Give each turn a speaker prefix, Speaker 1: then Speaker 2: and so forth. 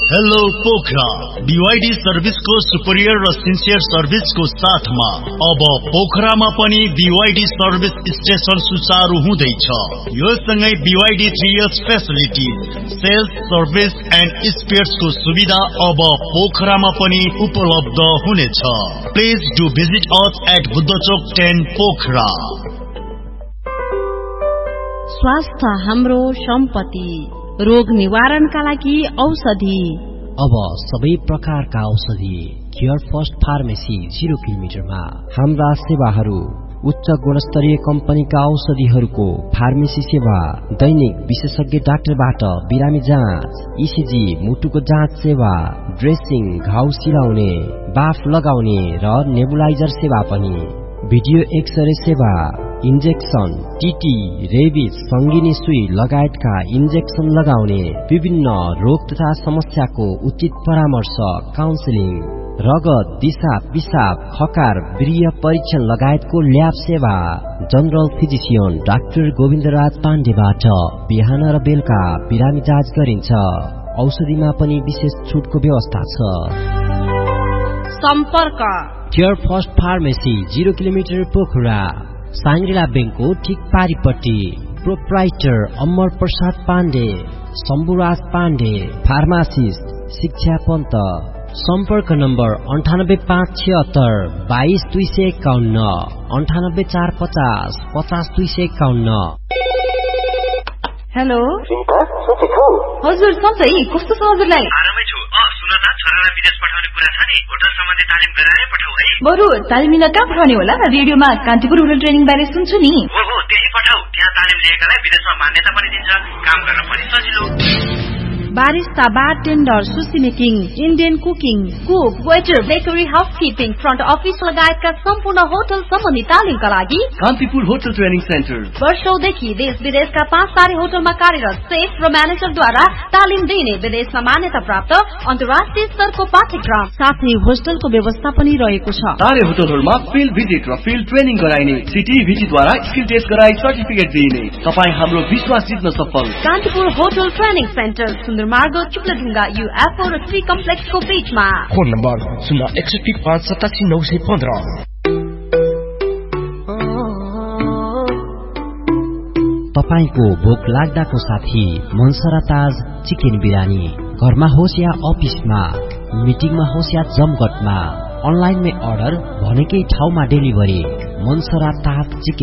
Speaker 1: Hello Pokhara BYD सर्भिसको superior र sincere सर्भिसको साथमा अब पोखरामा पनि BYD सर्भिस स्टेशन सुचारू हुँदैछ। यो सँगै BYD 3 years facility, sales, service and spheres को सुविधा अब पोखरामा पनि उपलब्ध हुनेछ। Please do visit us at बुद्धचोक 10 Pokhara.
Speaker 2: स्वास्थ्य हाम्रो सम्पत्ति, रोग निवारणका लागि औषधि।
Speaker 3: अब सबै प्रकारका औषधि केयर फर्स्ट फार्मेसी 0 किलोमिटरमा। हाम्रा सेवाहरू उच्च गुणस्तरीय कम्पनीका औषधिहरूको फार्मेसी सेवा, दैनिक विशेषज्ञ डाक्टरबाट बिरामी जाँच, ECG, मुटुको जाँच सेवा, ड्रेसिङ, घाउ सिलाउने, बाफ लगाउने र नेबुलाइजर सेवा पनि, भिडियो एक्सरे सेवा, इन्जेक्सन, टीटी, रेबिस, संगिनी सुई लगायतका इन्जेक्सन लगाउने, विभिन्न रोग तथा समस्याको उचित परामर्श, काउन्सिलिङ, रगत, दिशा, पिसाब, खकार, वीर्य परीक्षण लगायतको ल्याब सेवा, जनरल फिजिसियन डाक्टर गोविन्दराज पाण्डेबाट बिहान र बेलुका बिरामी जाँच गरिन्छ। औषधिमा पनि विशेष छुटको व्यवस्था छ।
Speaker 2: सम्पर्क
Speaker 3: care first pharmacy 0 kilometre Pokhara, Shangri-La बैंकको ठीक पारिपट्टि। प्रोप्राइटर अमर प्रसाद पाण्डे, शम्भुराज पाण्डे, फार्मासिस्ट शिक्षा पन्त। सम्पर्क नम्बर 98576 22251, 98450 50251।
Speaker 2: हेलो
Speaker 4: सोचेको
Speaker 2: हजुर, सधैँ कस्तो छ हजुरलाई?
Speaker 4: आरामै छु। सुन त, छोरालाई विदेश पठाउने कुरा छ नि, होटल सम्बन्धी तालिम गराएर पठाऊ है।
Speaker 2: बरु तालिम लिन कहाँ पठाउने होला? रेडियोमा कान्तिपुर होटल ट्रेनिङ बारे सुन्छु नि।
Speaker 4: हो त्यही पठाऊ। त्यहाँ तालिम लिएकालाई विदेशमा मान्यता पनि दिन्छ, काम गर्न पनि सजिलो।
Speaker 2: Barista, bartender, sushi making, Indian cooking, cook, waiter, bakery, housekeeping, front office लगायतका सम्पूर्ण होटल सम्बन्धी तालिमका लागि
Speaker 5: कान्तिपुर होटल ट्रेनिङ सेन्टर
Speaker 2: वर्षौंदेखि देश विदेशका 5 तारे होटलमा कार्यरत सेफ र म्यानेजरद्वारा तालिम दिने, विदेशमा मान्यता प्राप्त अन्तर्राष्ट्रिय स्तरको पाठ्यक्रम साथै होस्टलको व्यवस्था पनि रहेको छ।
Speaker 5: तारे होटलहरूमा फिल्ड भिजिट र फिल्ड ट्रेनिङ गराइने, सिटिभिटीद्वारा स्किल टेस्ट गराई सर्टिफिकेट दिइने। तपाईँ हाम्रो विश्वास जित्न सफल।
Speaker 2: कान्तिपुर होटल ट्रेनिङ सेन्टर, मार्ग चुक्लढुङ्गा, UFO र 3 कम्प्लेक्सको बीचमा।
Speaker 6: Phone number 061587915।
Speaker 3: तपाईको भोक लाग्दाको साथी मनसरा ताज चिकन बिरानी। घरमा होस् या अफिसमा, मिटिङमा होस् या जमघटमा, अनलाइनमै अर्डर, भनेकै ठाउँमा डेलिभरी। मनसरा ताज चिकन